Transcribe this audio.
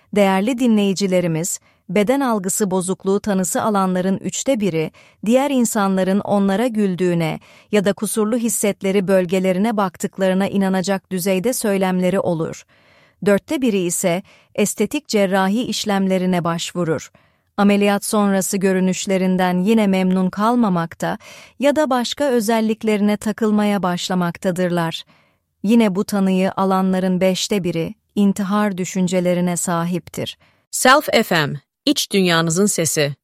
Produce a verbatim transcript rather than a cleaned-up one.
Değerli dinleyicilerimiz, beden algısı bozukluğu tanısı alanların üçte biri, diğer insanların onlara güldüğüne ya da kusurlu hissetleri bölgelerine baktıklarına inanacak düzeyde söylemleri olur. Dörtte biri ise estetik cerrahi işlemlerine başvurur. Ameliyat sonrası görünüşlerinden yine memnun kalmamakta ya da başka özelliklerine takılmaya başlamaktadırlar. Yine bu tanıyı alanların beşte biri intihar düşüncelerine sahiptir. Self F M, iç dünyanızın sesi.